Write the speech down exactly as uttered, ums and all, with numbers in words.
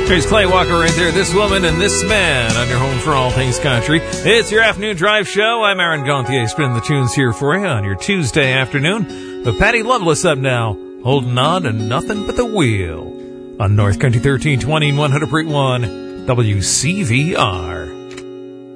There's Clay Walker right there, This Woman and This Man on your home for all things country. It's your afternoon drive show. I'm Aaron Gauthier, spinning the tunes here for you on your Tuesday afternoon. But Patty Loveless up now, holding on to nothing but the wheel on North Country thirteen twenty and one hundred point one W C V R.